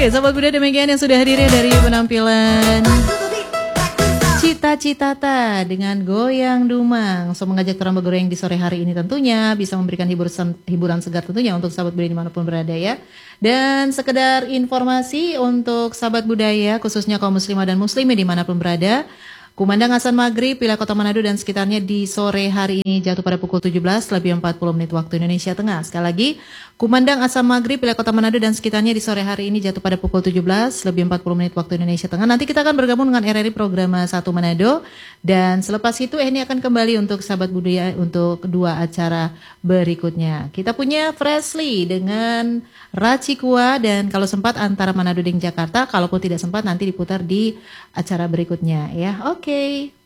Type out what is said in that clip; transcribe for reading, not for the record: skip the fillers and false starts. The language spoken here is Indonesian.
Oke, sahabat Buda, demikian yang sudah hadir ya dari penampilan Cita-Citata dengan Goyang Dumang. So mengajak orang bergoyang di sore hari ini tentunya bisa memberikan hiburan segar tentunya untuk sahabat budaya dimanapun berada ya. Dan sekedar informasi untuk sahabat budaya khususnya kaum muslimah dan muslimah dimanapun berada. Kumandang azan maghrib wilayah Kota Manado dan sekitarnya di sore hari ini jatuh pada pukul 17 lebih 40 menit waktu Indonesia Tengah. Sekali lagi, kumandang azan maghrib wilayah Kota Manado dan sekitarnya di sore hari ini jatuh pada pukul 17 lebih 40 menit waktu Indonesia Tengah. Nanti kita akan bergabung dengan RRI Program 1 Manado dan selepas itu ini akan kembali untuk sahabat budaya untuk kedua acara berikutnya. Kita punya Freshly dengan Racikua dan kalau sempat antara Manado dan Jakarta, kalaupun tidak sempat nanti diputar di acara berikutnya ya. Oke.